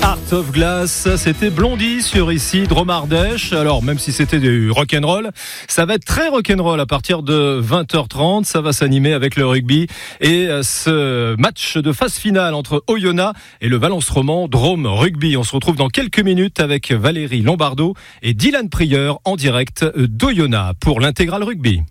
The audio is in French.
Art of Glass, c'était Blondie sur ici, Drôme Ardèche. Alors même si c'était du rock'n'roll, ça va être très rock'n'roll à partir de 20h30. Ça va s'animer avec le rugby et ce match de phase finale entre Oyonnax et le Valence Roman Drôme Rugby. On se retrouve dans quelques minutes avec Valérie Lombardo et Dylan Prieur en direct d'Oyonnax pour l'intégral rugby.